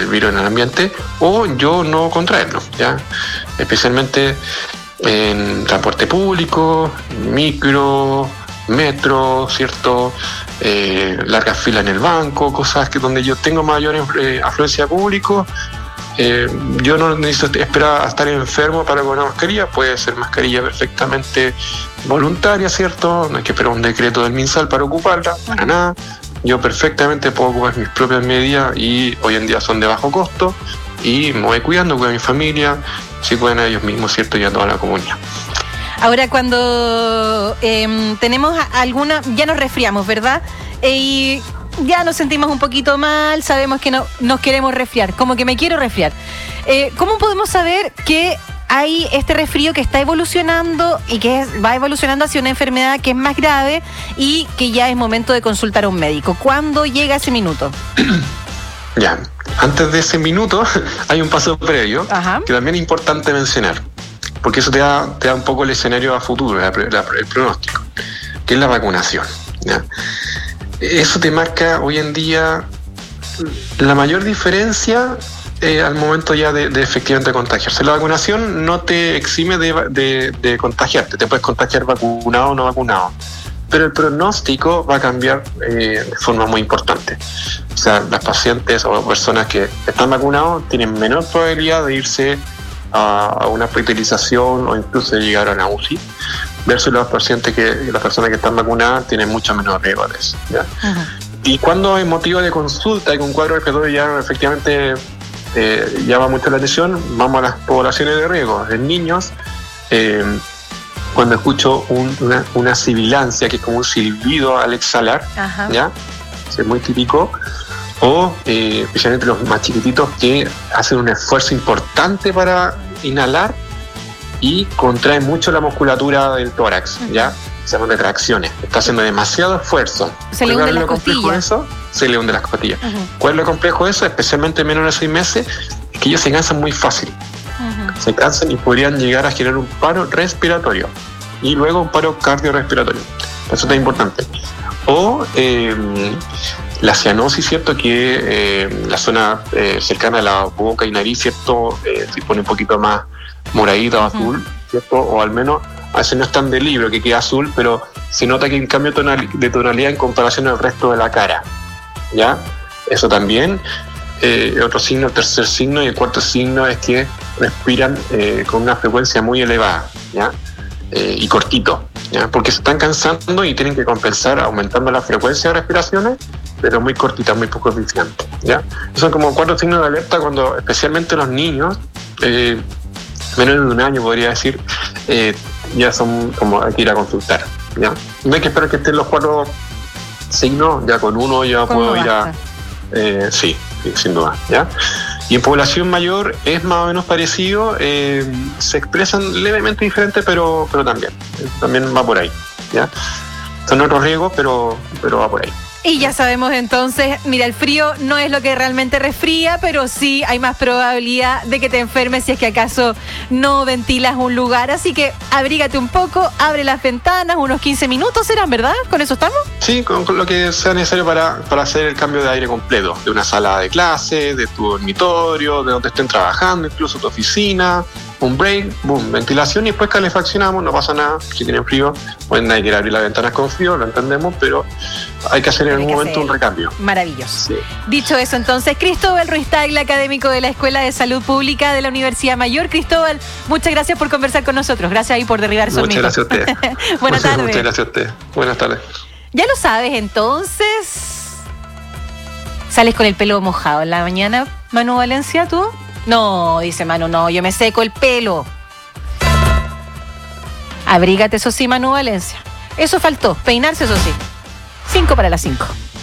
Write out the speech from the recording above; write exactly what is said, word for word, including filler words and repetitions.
virus en el ambiente, o yo no contraerlo, ¿ya? Especialmente en transporte público, micro, metro, ¿cierto? Eh, largas filas en el banco, cosas que donde yo tengo mayor eh, afluencia de público. Eh, yo no necesito esperar a estar enfermo para con una mascarilla, puede ser mascarilla perfectamente voluntaria, ¿cierto? No hay que esperar un decreto del MinSal para ocuparla, para nada. Yo perfectamente puedo ocupar mis propias medidas y hoy en día son de bajo costo y me voy cuidando, cuido a mi familia, si cuidan a ellos mismos, ¿cierto? Y a toda la comunidad. Ahora, cuando eh, tenemos alguna, ya nos resfriamos, ¿verdad? Eh, y ya nos sentimos un poquito mal, sabemos que no nos queremos resfriar, como que me quiero resfriar. Eh, ¿Cómo podemos saber que hay este resfrío que está evolucionando y que es, va evolucionando hacia una enfermedad que es más grave y que ya es momento de consultar a un médico? ¿Cuándo llega ese minuto? Ya, antes de ese minuto hay un paso previo. Ajá. Que también es importante mencionar, porque eso te da, te da un poco el escenario a futuro, la, la, el pronóstico, que es la vacunación, ¿ya? Eso te marca hoy en día la mayor diferencia eh, al momento ya de, de efectivamente contagiarse. La vacunación no te exime de, de, de contagiarte, te puedes contagiar vacunado o no vacunado, pero el pronóstico va a cambiar eh, de forma muy importante. O sea, las pacientes o personas que están vacunados tienen menor probabilidad de irse a una hospitalización o incluso de llegar a una U C I, versus los pacientes que, las personas que están vacunadas tienen mucho menos riesgo de eso, ¿ya? Uh-huh. Y cuando hay motivo de consulta y con cuadro respiratorio ya efectivamente eh, llama mucho la atención, vamos a las poblaciones de riesgo. En niños, eh, cuando escucho un, una, una sibilancia, que es como un silbido al exhalar, uh-huh. ¿ya? Es muy típico. O eh, especialmente los más chiquititos que hacen un esfuerzo importante para inhalar y contraen mucho la musculatura del tórax, ¿ya? Se llaman retracciones. Está haciendo demasiado esfuerzo. Se le hunde las costillas. Eso? Se le hunde las costillas. Uh-huh. ¿Cuál es lo complejo de eso? Especialmente en menores de seis meses, es que ellos se cansan muy fácil. Uh-huh. Se cansan y podrían llegar a generar un paro respiratorio y luego un paro cardiorrespiratorio. Eso es importante. O eh, la cianosis, ¿cierto? Que eh, la zona eh, cercana a la boca y nariz, ¿cierto? Eh, se pone un poquito más moradita o azul, uh-huh. ¿cierto? O al menos a veces no es tan de libro que queda azul, pero se nota que hay un cambio tonal, de tonalidad en comparación al resto de la cara, ¿ya? Eso también. Eh, otro signo, el tercer signo y el cuarto signo es que respiran eh, con una frecuencia muy elevada, ¿ya? Eh, y cortito, ¿ya? Porque se están cansando y tienen que compensar aumentando la frecuencia de respiraciones, pero muy cortita, muy poco eficiente, ¿ya? Son como cuatro signos de alerta cuando especialmente los niños, eh, menos de un año podría decir, eh, ya son como hay que ir a consultar, ¿ya? No hay que esperar que estén los cuatro signos, ya con uno ya puedo ir a... Eh, sí, sí, sin duda, ¿ya? Y en población mayor es más o menos parecido, eh, se expresan levemente diferentes, pero, pero también, también va por ahí, ¿ya? Son otros riesgos, pero, pero va por ahí. Y ya sabemos entonces, mira, el frío no es lo que realmente resfría, pero sí hay más probabilidad de que te enfermes si es que acaso no ventilas un lugar. Así que abrígate un poco, abre las ventanas, unos quince minutos serán, ¿verdad? ¿Con eso estamos? Sí, con, con lo que sea necesario para, para hacer el cambio de aire completo, de una sala de clase, de tu dormitorio, de donde estén trabajando, incluso tu oficina. Un break, boom, ventilación y después calefaccionamos, no pasa nada. Si tienen frío, pues no hay que abrir las ventanas con frío, lo entendemos, pero hay que hacer en algún momento un recambio. Maravilloso. Sí. Dicho eso, entonces, Cristóbal Ruiz Tagle, académico de la Escuela de Salud Pública de la Universidad Mayor. Cristóbal, muchas gracias por conversar con nosotros. Gracias ahí por derribar esos mitos. Muchas gracias a usted. Buenas tardes. Muchas gracias a usted. Buenas tardes. Ya lo sabes, entonces, ¿sales con el pelo mojado en la mañana, Manu Valencia, tú? No, dice Manu, no, yo me seco el pelo. Abrígate, eso sí, Manu Valencia. Eso faltó, peinarse, eso sí. Cinco para las cinco.